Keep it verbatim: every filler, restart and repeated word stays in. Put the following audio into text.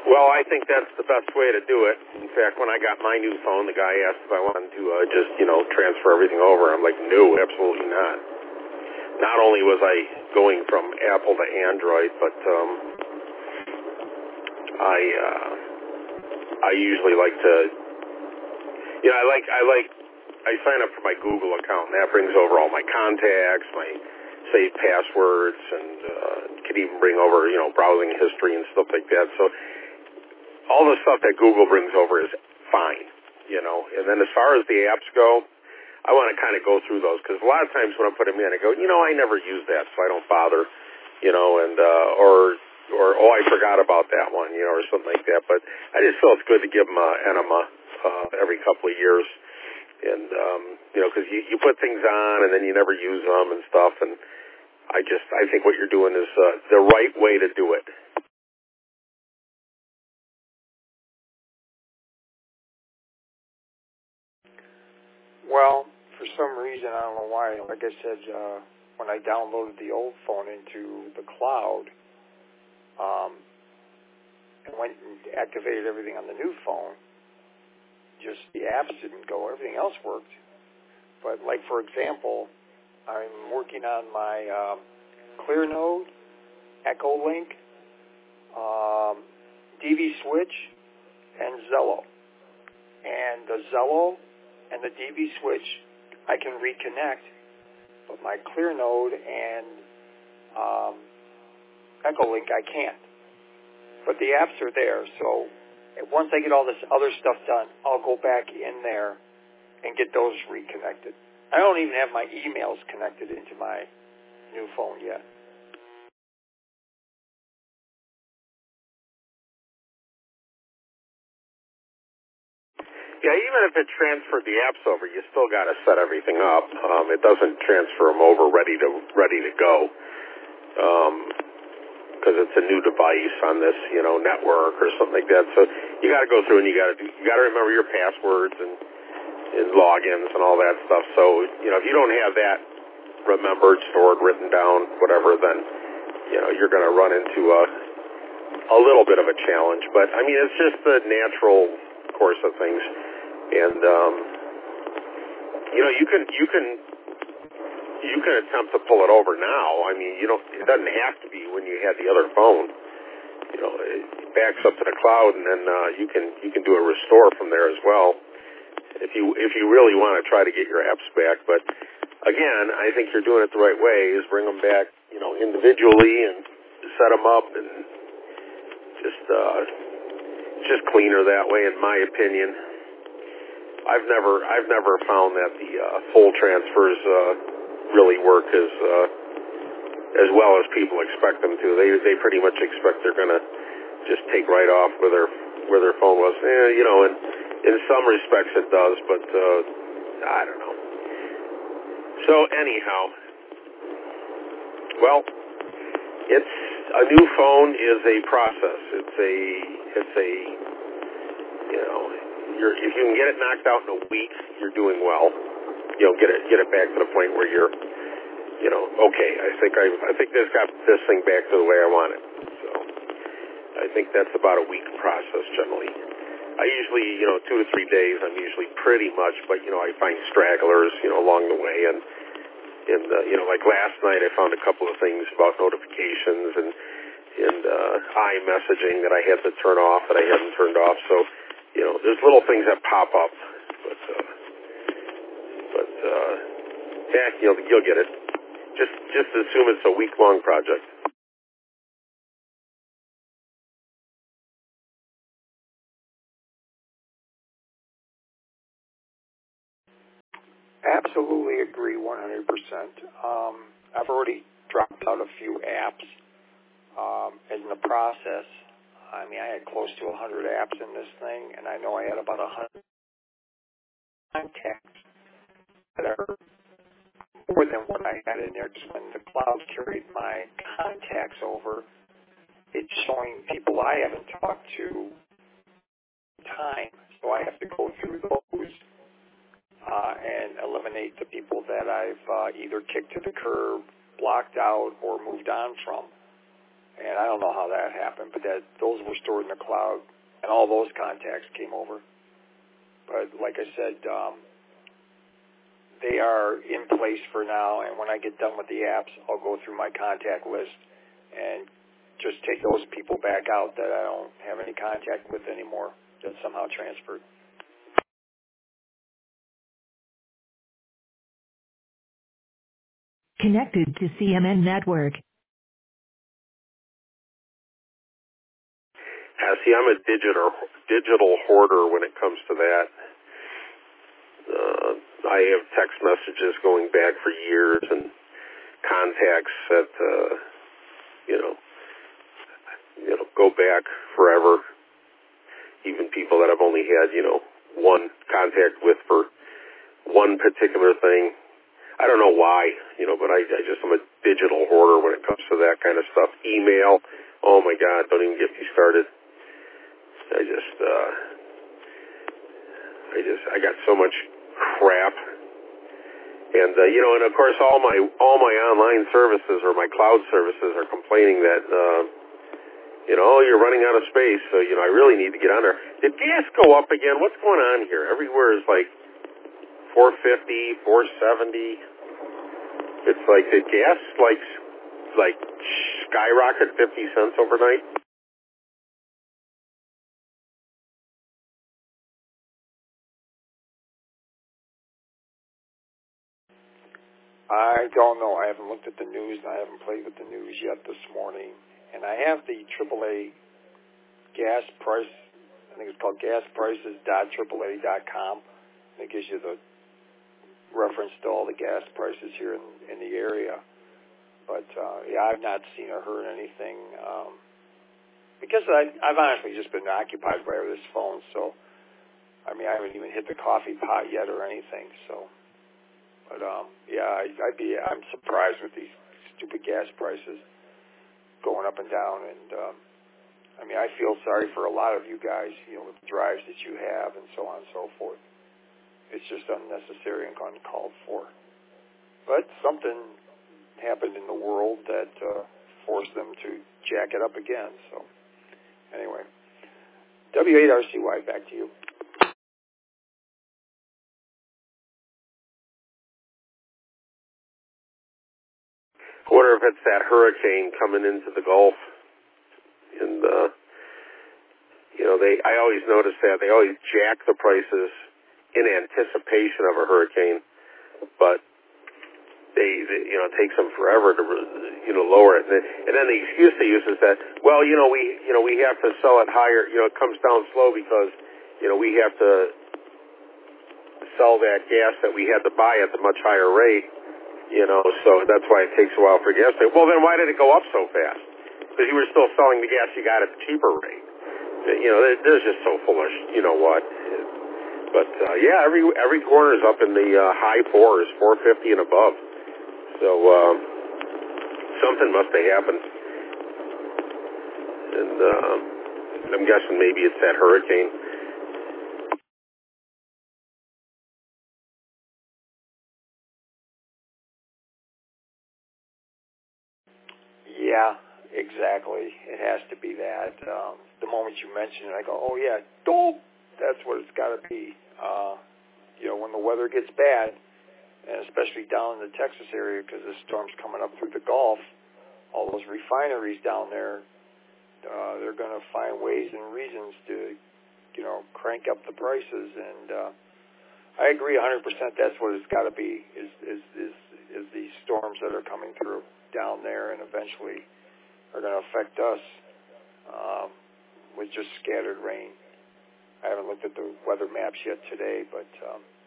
Well, I think that's the best way to do it. In fact, when I got my new phone, the guy asked if I wanted to uh, just, you know, transfer everything over. I'm like, no, absolutely not. Not only was I going from Apple to Android, but um, I uh, I usually like to, you know, I like I like I sign up for my Google account, and that brings over all my contacts, my saved passwords, and uh, could even bring over, you know, browsing history and stuff like that. So all the stuff that Google brings over is fine, you know. And then as far as the apps go, I want to kind of go through those, because a lot of times when I put them in, I go, you know, I never use that, so I don't bother, you know, and uh, or or oh, I forgot about that one, you know, or something like that. But I just feel it's good to give them an enema uh, every couple of years, and um, you know, because you, you put things on and then you never use them and stuff, and I just I think what you're doing is uh, the right way to do it. Well, for some reason, I don't know why, like I said, uh, when I downloaded the old phone into the cloud, um, and went and activated everything on the new phone, just the apps didn't go. Everything else worked. But, like, for example, I'm working on my um, ClearNode, Echolink, um, D V Switch, and Zello. And the Zello and the D V Switch, I can reconnect, but my ClearNode and um, Echolink, I can't. But the apps are there, so once I get all this other stuff done, I'll go back in there and get those reconnected. I don't even have my emails connected into my new phone yet. Yeah, even if it transferred the apps over, you still got to set everything up. Um, it doesn't transfer them over ready to ready to go, because um, it's a new device on this, you know, network or something like that. So you got to go through and you got to you got to remember your passwords and, and logins and all that stuff. So you know, if you don't have that remembered, stored, written down, whatever, then you know you're going to run into a a little bit of a challenge. But I mean, it's just the natural course of things. And um, you know, you can you can you can attempt to pull it over now. I mean, you don't. It doesn't have to be when you had the other phone. You know, it backs up to the cloud, and then uh, you can you can do a restore from there as well. If you if you really want to try to get your apps back. But again, I think you're doing it the right way. Is bring them back, you know, individually and set them up, and just uh, just cleaner that way, in my opinion. I've never, I've never found that the uh, full transfers uh, really work as uh, as well as people expect them to. They they pretty much expect they're going to just take right off where their where their phone was. Eh, you know, and in some respects it does, but uh, I don't know. So anyhow, well, it's a new phone is a process. It's a it's a you know. You're, if you can get it knocked out in a week, you're doing well. You know, get it get it back to the point where you're, you know, okay. I think I I think this got this thing back to the way I want it. So I think that's about a week process generally. I usually, you know, two to three days. I'm usually pretty much, but you know, I find stragglers, you know, along the way, and and uh, you know, like last night, I found a couple of things about notifications and and uh, iMessaging that I had to turn off that I hadn't turned off. So. You know, there's little things that pop up, but uh, but uh, yeah, you'll you'll get it. Just just assume it's a week long project. Absolutely agree, one hundred percent. Um, I've already dropped out a few apps. Um, in the process, I mean, I had close to one hundred apps in this thing, and I know I had about one hundred contacts that are more than what I had in there. Just when the cloud carried my contacts over, it's showing people I haven't talked to time, so I have to go through those uh, and eliminate the people that I've uh, either kicked to the curb, blocked out, or moved on from. And I don't know how that happened, but that those were stored in the cloud, and all those contacts came over. But like I said, um, they are in place for now, and when I get done with the apps, I'll go through my contact list and just take those people back out that I don't have any contact with anymore that somehow transferred. Connected to C M N Network. Yeah, see, I'm a digital digital hoarder when it comes to that. Uh, I have text messages going back for years and contacts that, uh, you know, you know, go back forever. Even people that I've only had, you know, one contact with for one particular thing. I don't know why, you know, but I, I just am a digital hoarder when it comes to that kind of stuff. Email, oh my God, don't even get me started. I just, uh, I just, I got so much crap. And, uh, you know, and of course all my, all my online services or my cloud services are complaining that, uh, you know, you're running out of space, so, you know, I really need to get on there. Did gas go up again? What's going on here? Everywhere is like four fifty, four seventy. It's like, did gas, like, like skyrocket fifty cents overnight? I don't know. I haven't looked at the news, and I haven't played with the news yet this morning. And I have the triple A gas price. I think it's called gas prices dot triple A dot com. It gives you the reference to all the gas prices here in, in the area. But, uh, yeah, I've not seen or heard anything. Um, because I, I've honestly just been occupied by this phone, so, I mean, I haven't even hit the coffee pot yet or anything, so. But, um, yeah, I, I'd be, I'm surprised with these stupid gas prices going up and down. And, um, I mean, I feel sorry for a lot of you guys, you know, with the drives that you have and so on and so forth. It's just unnecessary and uncalled for. But something happened in the world that uh, forced them to jack it up again. So, anyway, W eight R C Y, back to you. I wonder if it's that hurricane coming into the Gulf. And, uh, you know, they, I always notice that. They always jack the prices in anticipation of a hurricane, but they, they you know, it takes them forever to, you know, lower it. And then, and then the excuse they use is that, well, you know, we, you know, we have to sell it higher. You know, it comes down slow because, you know, we have to sell that gas that we had to buy at the much higher rate. You know, so that's why it takes a while for gas. Well, then why did it go up so fast? Because you were still selling the gas you got at the cheaper rate. You know, they're just so foolish. You know what? But uh, yeah, every every corner is up in the uh, high fours, four fifty and above. So um, something must have happened, and uh, I'm guessing maybe it's that hurricane. Yeah, exactly. It has to be that. Um, the moment you mention it, I go, oh, yeah, dope. That's what it's got to be. Uh, you know, when the weather gets bad, and especially down in the Texas area because the storm's coming up through the Gulf, all those refineries down there, uh, they're going to find ways and reasons to, you know, crank up the prices. And uh, I agree one hundred percent that's what it's got to be, is, is, is, is these storms that are coming through down there and eventually are going to affect us um, with just scattered rain. I haven't looked at the weather maps yet today, but um,